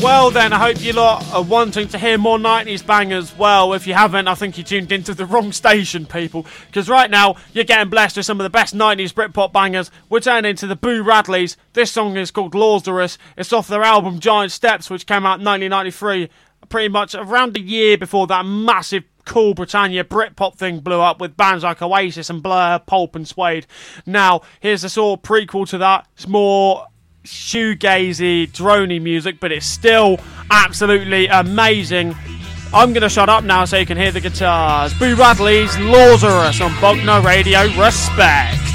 Well then, I hope you lot are wanting to hear more 90s bangers. Well, if you haven't, I think you tuned into the wrong station, people. Because right now, you're getting blessed with some of the best 90s Britpop bangers. We're turning into the Boo Radleys. This song is called Lazarus. It's off their album Giant Steps, which came out in 1993. Pretty much around a year before that massive Cool Britannia Britpop thing blew up with bands like Oasis and Blur, Pulp and Suede. Now, here's a sort of prequel to that. It's more shoegazy, droney music, but it's still absolutely amazing. I'm going to shut up now so you can hear the guitars. Boo Radley's Lazarus on Bogner Radio. Respect.